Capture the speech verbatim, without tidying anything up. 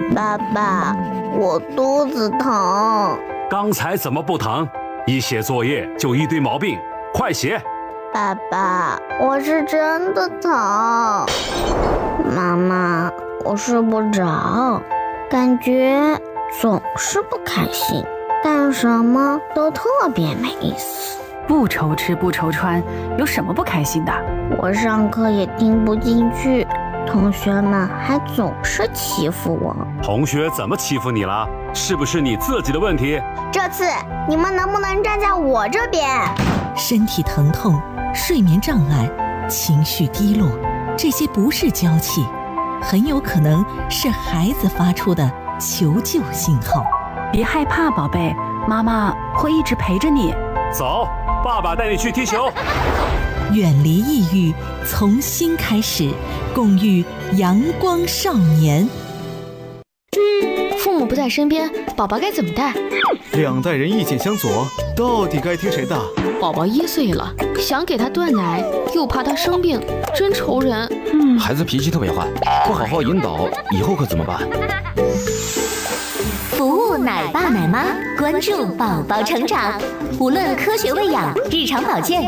爸爸，我肚子疼。 刚才怎么不疼？一写作业就一堆毛病，快写！ 爸爸，我是真的疼。妈妈，我睡不着，感觉总是不开心，干什么都特别没意思。 不愁吃不愁穿，有什么不开心的？ 我上课也听不进去，同学们还总是欺负我。 同学怎么欺负你了？是不是你自己的问题？ 这次你们能不能站在我这边？ 身体疼痛、睡眠障碍、情绪低落，这些不是娇气，很有可能是孩子发出的求救信号。 别害怕，宝贝，妈妈会一直陪着你。 走，爸爸带你去踢球。 远离抑郁，从心开始，共育阳光少年。 父母不在身边，宝宝该怎么带？ 两代人意见相左，到底该听谁的？ 宝宝一岁了，想给他断奶，又怕他生病，真愁人。 嗯，孩子脾气特别坏，不好好引导，以后可怎么办？ 服务奶爸奶妈，关注宝宝成长，无论科学喂养、日常保健、